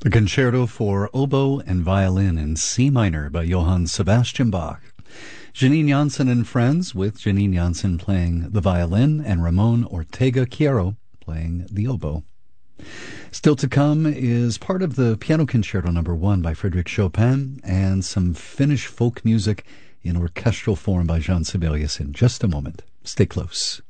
A concerto for oboe and violin in C minor by Johann Sebastian Bach. Janine Janssen and Friends, with Janine Janssen playing the violin and Ramon Ortega Quiero playing the oboe. Still to come is part of the Piano Concerto No. 1 by Frédéric Chopin and some Finnish folk music in orchestral form by Jean Sibelius in just a moment. Stay close.